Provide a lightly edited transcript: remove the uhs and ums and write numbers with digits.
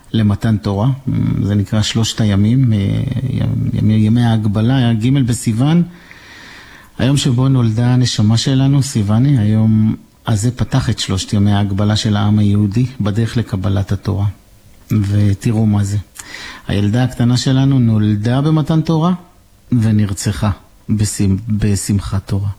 למתן תורה. זה נקרא 3 הימים, ימי ההגבלה, ג' בסיוון. היום שבו נולדה הנשמה שלנו, סיווני, היום הזה פתח את 3 ימי ההגבלה של העם היהודי בדרך לקבלת התורה. ותראו מה זה. הילדה הקטנה שלנו נולדה במתן תורה ונרצחה בשמחת תורה.